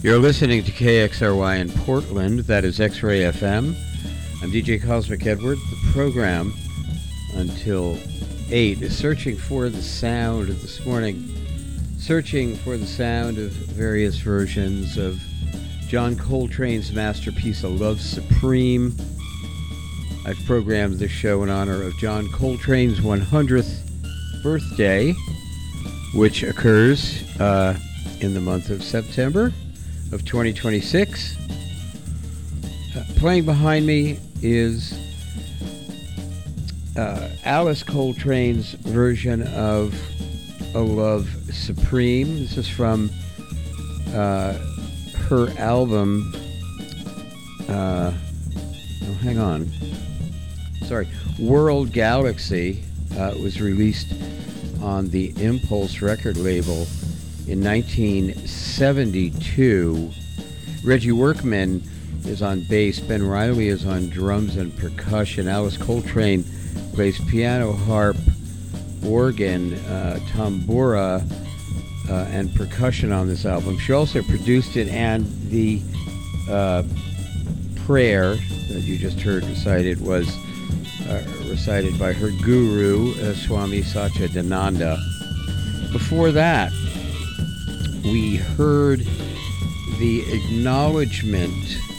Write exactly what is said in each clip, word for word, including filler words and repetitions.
You're listening to K X R Y in Portland. That is X-Ray F M. I'm D J Cosmic Edward. The program until eight is searching for the sound of this morning, searching for the sound of various versions of John Coltrane's masterpiece, A Love Supreme. I've programmed this show in honor of John Coltrane's one hundredth birthday, which occurs uh, in the month of September of twenty twenty-six. Uh, playing behind me is uh, Alice Coltrane's version of A Love Supreme. This is from uh, her album. Uh, oh, hang on. Sorry. World Galaxy. Uh, it was released on the Impulse record label in nineteen seventy-two. Reggie Workman is on bass. Ben Riley is on drums and percussion. Alice Coltrane plays piano, harp, organ, uh, tambura, uh, and percussion on this album. She also produced it, and the uh, prayer that you just heard recited was uh, recited by her guru, uh, Swami Satchidananda. Before that, we heard the acknowledgement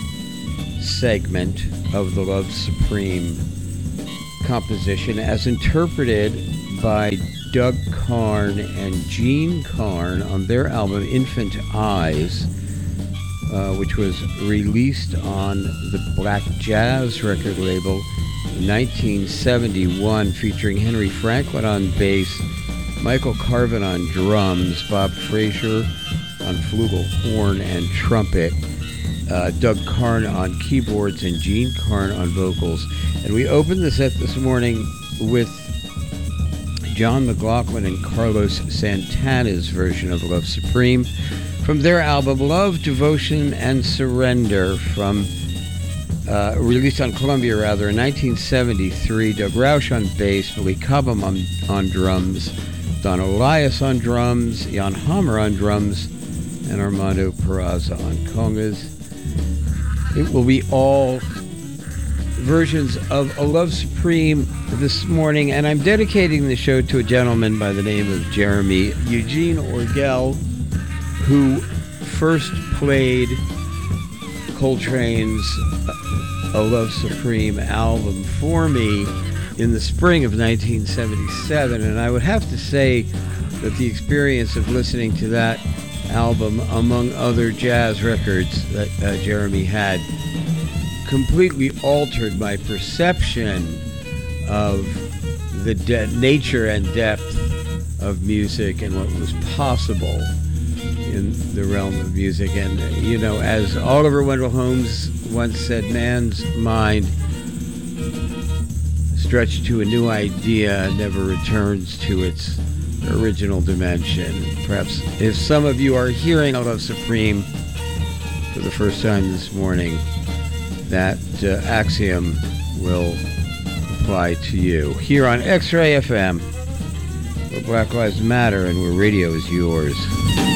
segment of the Love Supreme composition as interpreted by Doug Carn and Gene Carn on their album Infant Eyes, uh, which was released on the Black Jazz record label in nineteen seventy-one, featuring Henry Franklin on bass, Michael Carvin on drums, Bob Frazier on flugelhorn and trumpet, uh, Doug Carn on keyboards, and Gene Carn on vocals. And we opened the set this morning with John McLaughlin and Carlos Santana's version of Love Supreme from their album Love, Devotion, and Surrender, from uh, released on Columbia rather in nineteen seventy-three. Doug Rausch on bass, Billy Cobham on, on drums, Don Elias on drums, Jan Hammer on drums, and Armando Peraza on congas. It will be all versions of A Love Supreme this morning, and I'm dedicating the show to a gentleman by the name of Jeremy Eugene Orgel, who first played Coltrane's A Love Supreme album for me in the spring of nineteen seventy-seven, and I would have to say that the experience of listening to that album, among other jazz records that uh, Jeremy had, completely altered my perception of the de- nature and depth of music and what was possible in the realm of music. And, you know, as Oliver Wendell Holmes once said, man's mind stretched to a new idea never returns to its original dimension. Perhaps if some of you are hearing A Love Supreme for the first time this morning, that uh, axiom will apply to you. Here on X-Ray F M, where Black Lives Matter and where radio is yours.